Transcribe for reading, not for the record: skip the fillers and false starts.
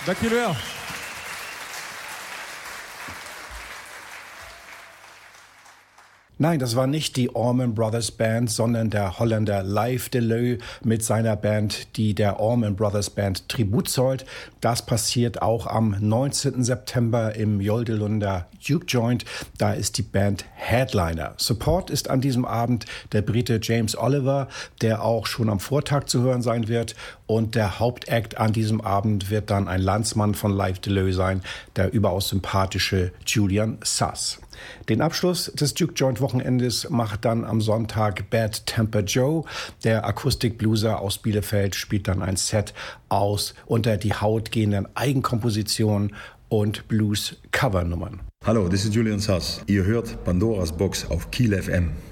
Dankjewel. Nein, das war nicht die Allman Brothers Band, sondern der Holländer Live Deleu mit seiner Band, die der Allman Brothers Band Tribut zollt. Das passiert auch am 19. September im Joldelunder Juke Joint. Da ist die Band Headliner. Support ist an diesem Abend der Brite James Oliver, der auch schon am Vortag zu hören sein wird. Und der Hauptakt an diesem Abend wird dann ein Landsmann von Live Deleu sein, der überaus sympathische Julian Sass. Den Abschluss des Juke Joint Wochenendes macht dann am Sonntag Bad Temper Joe. Der Akustikblueser aus Bielefeld spielt dann ein Set aus unter die Haut gehenden Eigenkompositionen und Blues-Covernummern. Hallo, this is Julian Sass. Ihr hört Pandoras Box auf Kiel FM.